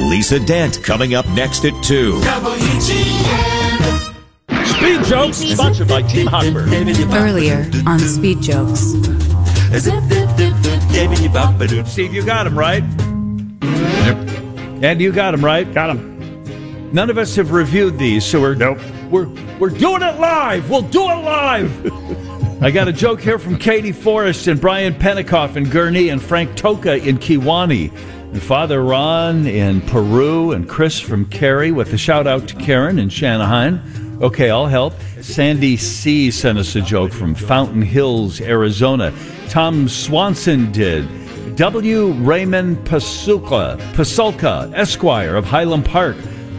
Lisa Dent coming up next at 2. WGN. Speed Jokes, sponsored by Team Hochberg. Earlier on Speed Jokes. Steve, you got him right. Yep. And you got him right. Got him. None of us have reviewed these, so we're doing it live. We'll do it live. I got a joke here from Katie Forrest and Brian Penikoff in Gurnee and Frank Toka in Kewanee and Father Ron in Peru and Chris from Cary with a shout out to Karen in Shanahan. Okay, I'll help. Sandy C. sent us a joke from Fountain Hills, Arizona. Tom Swanson did. W. Raymond Pasulka, Esquire of Highland Park.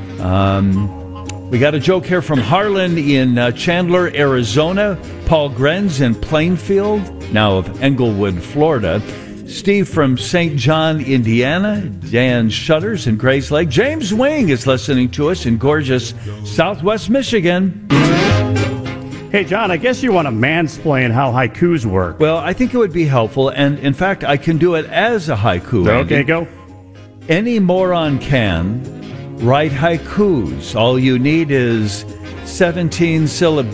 We got a joke here from Harlan in Chandler, Arizona. Paul Grenz in Plainfield, now of Englewood, Florida. Steve from St. John, Indiana. Dan Shutters in Grays Lake. James Wing is listening to us in gorgeous Southwest Michigan. Hey, John, I guess you want to mansplain how haikus work. Well, I think it would be helpful, and in fact, I can do it as a haiku. Okay, Andy. go. Any moron can write haikus. All you need is 17 syllables.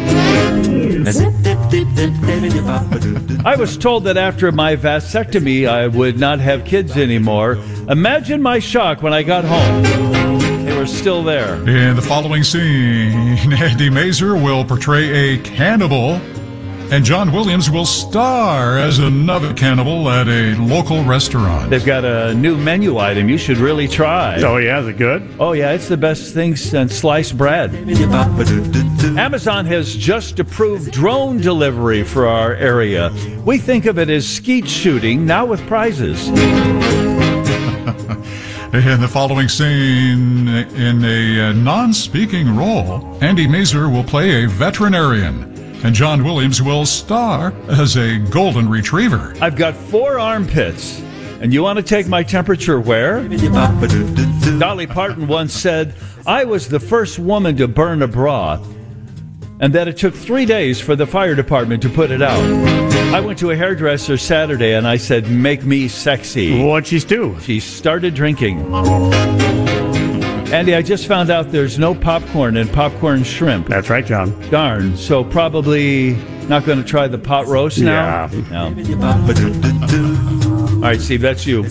I was told that after my vasectomy, I would not have kids anymore. Imagine my shock when I got home. They were still there. In the following scene, Andy Mazer will portray a cannibal, and John Williams will star as another cannibal at a local restaurant. They've got a new menu item you should really try. Oh, yeah, is it good? Oh, yeah, it's the best thing since sliced bread. Amazon has just approved drone delivery for our area. We think of it as skeet shooting, now with prizes. In the following scene, in a non-speaking role, Andy Mazer will play a veterinarian, and John Williams will star as a golden retriever. I've got 4 armpits, and you want to take my temperature where? Dolly Parton once said, I was the first woman to burn a bra, and that it took 3 days for the fire department to put it out. I went to a hairdresser Saturday, and I said, make me sexy. What'd she do? She started drinking. Andy, I just found out there's no popcorn in popcorn shrimp. That's right, John. Darn. So probably not going to try the pot roast now? Yeah. No. All right, Steve, that's you.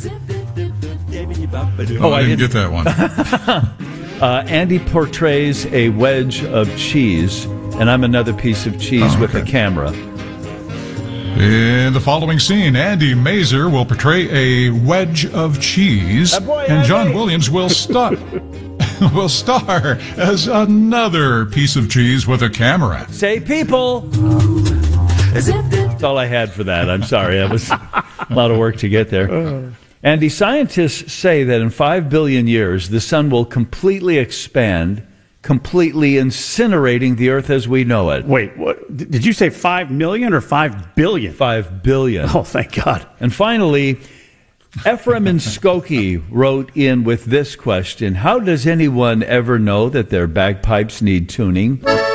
Oh, I didn't get that one. Andy portrays a wedge of cheese, and I'm another piece of cheese with a camera. In the following scene, Andy Mazer will portray a wedge of cheese, and John Williams will star as another piece of cheese with a camera. Say people. That's all I had for that. I'm sorry. That was a lot of work to get there. Andy, scientists say that in 5 billion years, the sun will completely expand, completely incinerating the earth as we know it. Wait, what? Did you say 5 million or 5 billion? 5 billion. Oh, thank God. And finally, Ephraim in Skokie wrote in with this question: how does anyone ever know that their bagpipes need tuning?